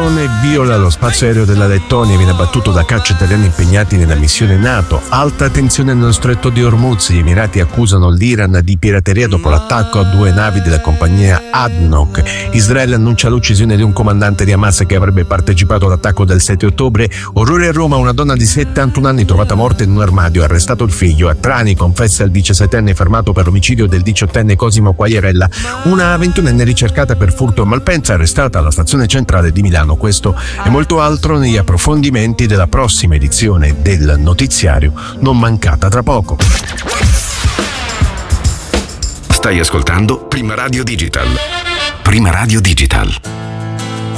drone viola lo spazio aereo della Lettonia e viene abbattuto da caccia italiani impegnati nella missione NATO. Alta tensione nello stretto di Hormuz. Gli Emirati accusano l'Iran di pirateria dopo l'attacco a 2 navi della compagnia ADNOC. Israele annuncia l'uccisione di un comandante di Hamas che avrebbe partecipato all'attacco del 7 ottobre. Orrore a Roma, una donna di 71 anni trovata morta in un armadio, arrestato il figlio. A Trani confessa il 17enne fermato per l'omicidio del 18enne Cosimo Quagliarella. Una 21enne ricercata per furto a Malpensa, arrestata alla stazione centrale di Milano. Questo e molto altro negli approfondimenti della prossima edizione del notiziario, non mancata tra poco. Stai ascoltando Prima Radio Digital. Prima Radio Digital.